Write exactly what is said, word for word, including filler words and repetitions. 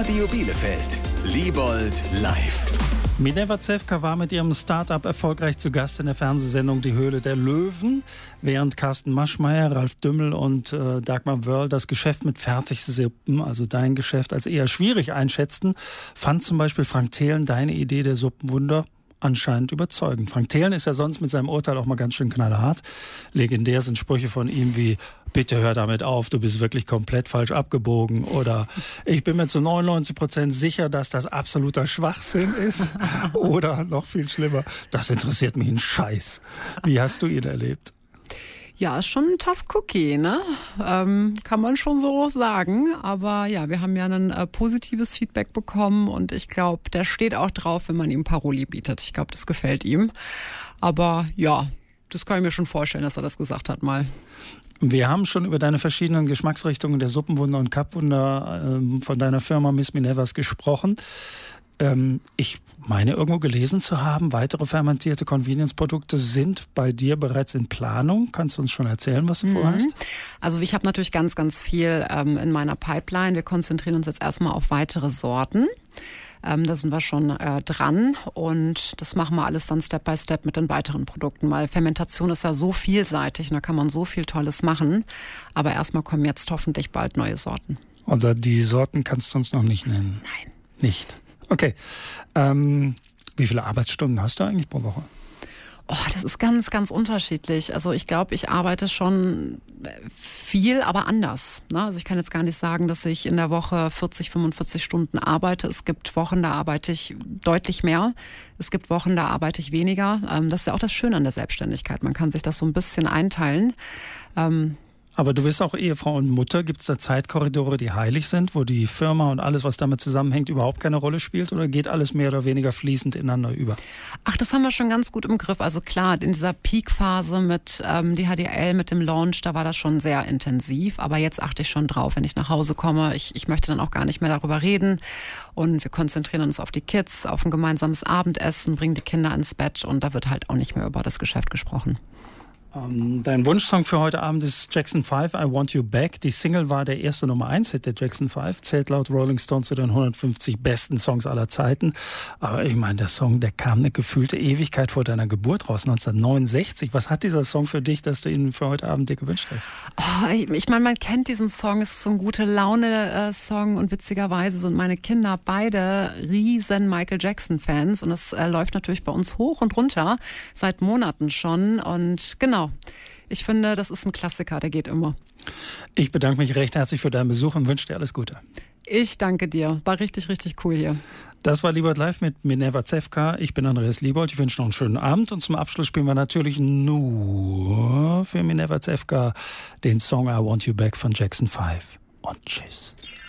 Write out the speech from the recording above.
Radio Bielefeld. Liebold live. Mineva Zevka war mit ihrem Start-up erfolgreich zu Gast in der Fernsehsendung Die Höhle der Löwen, während Carsten Maschmeyer, Ralf Dümmel und äh, Dagmar Wörl das Geschäft mit Fertigsuppen, also dein Geschäft, als eher schwierig einschätzten, fand zum Beispiel Frank Thelen deine Idee der Suppenwunder anscheinend überzeugend. Frank Thelen ist ja sonst mit seinem Urteil auch mal ganz schön knallhart. Legendär sind Sprüche von ihm wie: Bitte hör damit auf, du bist wirklich komplett falsch abgebogen. Oder ich bin mir zu neunundneunzig Prozent sicher, dass das absoluter Schwachsinn ist. Oder noch viel schlimmer, das interessiert mich ein Scheiß. Wie hast du ihn erlebt? Ja, ist schon ein tough Cookie, ne? Ähm, kann man schon so sagen. Aber ja, wir haben ja ein äh, positives Feedback bekommen und ich glaube, der steht auch drauf, wenn man ihm Paroli bietet. Ich glaube, das gefällt ihm. Aber ja, das kann ich mir schon vorstellen, dass er das gesagt hat mal. Wir haben schon über deine verschiedenen Geschmacksrichtungen der Suppenwunder und Cupwunder ähm, von deiner Firma Miss Minevas gesprochen. Ähm, ich meine irgendwo gelesen zu haben, weitere fermentierte Convenience-Produkte sind bei dir bereits in Planung. Kannst du uns schon erzählen, was du mhm. vorhast? Also ich habe natürlich ganz, ganz viel ähm, in meiner Pipeline. Wir konzentrieren uns jetzt erstmal auf weitere Sorten. Ähm, da sind wir schon äh, dran und das machen wir alles dann Step by Step mit den weiteren Produkten, weil Fermentation ist ja so vielseitig und da kann man so viel Tolles machen. Aber erstmal kommen jetzt hoffentlich bald neue Sorten. Oder die Sorten kannst du uns noch nicht nennen? Nein. Nicht? Okay. Ähm, wie viele Arbeitsstunden hast du eigentlich pro Woche? Oh, das ist ganz, ganz unterschiedlich. Also ich glaube, ich arbeite schon viel, aber anders. Ne? Also ich kann jetzt gar nicht sagen, dass ich in der Woche vierzig, fünfundvierzig Stunden arbeite. Es gibt Wochen, da arbeite ich deutlich mehr. Es gibt Wochen, da arbeite ich weniger. Das ist ja auch das Schöne an der Selbstständigkeit. Man kann sich das so ein bisschen einteilen. Aber du bist auch Ehefrau und Mutter. Gibt es da Zeitkorridore, die heilig sind, wo die Firma und alles, was damit zusammenhängt, überhaupt keine Rolle spielt? Oder geht alles mehr oder weniger fließend ineinander über? Ach, das haben wir schon ganz gut im Griff. Also klar, in dieser Peak-Phase mit ähm, D H D L, mit dem Launch, da war das schon sehr intensiv. Aber jetzt achte ich schon drauf, wenn ich nach Hause komme. Ich, ich möchte dann auch gar nicht mehr darüber reden. Und wir konzentrieren uns auf die Kids, auf ein gemeinsames Abendessen, bringen die Kinder ins Bett. Und da wird halt auch nicht mehr über das Geschäft gesprochen. Dein Wunschsong für heute Abend ist Jackson five, I Want You Back. Die Single war der erste Nummer eins Hit der Jackson five, zählt laut Rolling Stone zu den hundertfünfzig besten Songs aller Zeiten. Aber ich meine, der Song, der kam eine gefühlte Ewigkeit vor deiner Geburt raus, neunzehnhundertneunundsechzig. Was hat dieser Song für dich, dass du ihn für heute Abend dir gewünscht hast? Oh, ich ich meine, man kennt diesen Song, es ist so ein gute Laune-Song und witzigerweise sind meine Kinder beide riesen Michael Jackson-Fans und es äh, läuft natürlich bei uns hoch und runter, seit Monaten schon und genau. Ich finde, das ist ein Klassiker, der geht immer. Ich bedanke mich recht herzlich für deinen Besuch und wünsche dir alles Gute. Ich danke dir. War richtig, richtig cool hier. Das war Liebold Live mit Mineva Zevka. Ich bin Andreas Liebold. Ich wünsche noch einen schönen Abend. Und zum Abschluss spielen wir natürlich nur für Mineva Zevka den Song I Want You Back von Jackson five. Und tschüss.